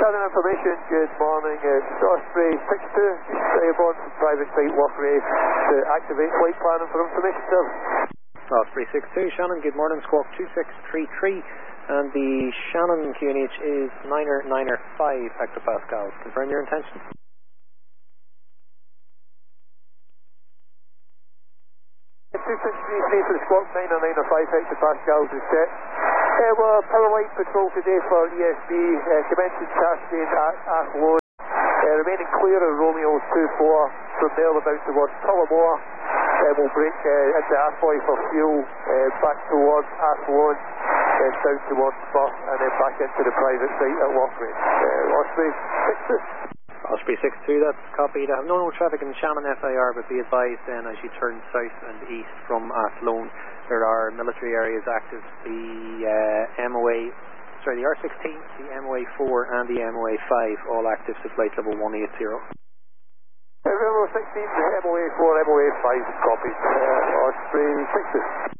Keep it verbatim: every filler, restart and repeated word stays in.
Shannon information, good morning. It's Osprey six two, airborne from private site work race to activate flight planning for information service. Osprey six two, Shannon, good morning, squawk two six three three, and the Shannon Q N H is niner niner five hectopascals. Confirm your intention. two six three three for the squawk, niner niner five hectopascals is set. Uh, we're power line patrol today for E S B, uh, commencing tasking at Athlone, uh, remaining clear of Romeo two four from there about towards Tullamore. Uh, we'll break uh, into Athlone for fuel, uh, back towards Athlone, uh, down towards Firth, and then back into the private site at Walkway. Uh, Osprey six two. Osprey six two, that's copied. I have no, no traffic in Shannon F I R, but be advised then as you turn south and east from Athlone, there are military areas active. The uh, M O A, sorry, the R sixteen, the M O A four and the M O A five all active to flight level one eighty. Uh, Railroad sixteen, M O A four, M O A five copied. Uh, Osprey six two.